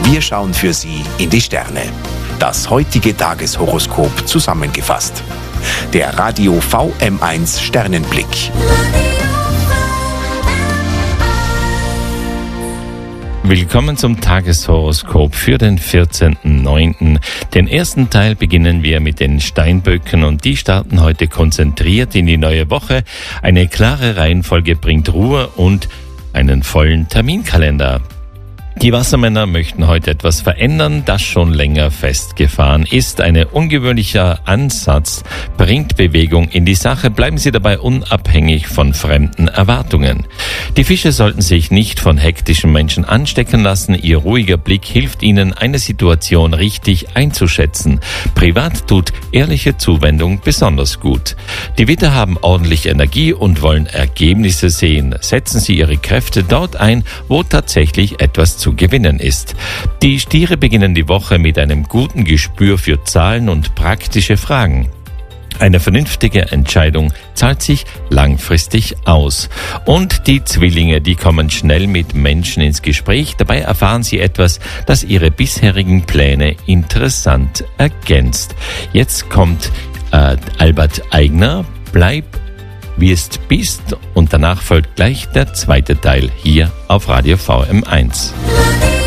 Wir schauen für Sie in die Sterne. Das heutige Tageshoroskop zusammengefasst. Der Radio VM1 Sternenblick. Willkommen zum Tageshoroskop für den 14.09. Den ersten Teil beginnen wir mit den Steinböcken und die starten heute konzentriert in die neue Woche. Eine klare Reihenfolge bringt Ruhe und einen vollen Terminkalender. Die Wassermänner möchten heute etwas verändern, das schon länger festgefahren ist. Ein ungewöhnlicher Ansatz bringt Bewegung in die Sache. Bleiben Sie dabei unabhängig von fremden Erwartungen. Die Fische sollten sich nicht von hektischen Menschen anstecken lassen. Ihr ruhiger Blick hilft Ihnen, eine Situation richtig einzuschätzen. Privat tut ehrliche Zuwendung besonders gut. Die Widder haben ordentlich Energie und wollen Ergebnisse sehen. Setzen Sie Ihre Kräfte dort ein, wo tatsächlich etwas zu gewinnen ist. Die Stiere beginnen die Woche mit einem guten Gespür für Zahlen und praktische Fragen. Eine vernünftige Entscheidung zahlt sich langfristig aus. Und die Zwillinge, die kommen schnell mit Menschen ins Gespräch. Dabei erfahren sie etwas, das ihre bisherigen Pläne interessant ergänzt. Jetzt kommt Albert Eigner, Bleib wie es bist, und danach folgt gleich der zweite Teil hier auf Radio VM1.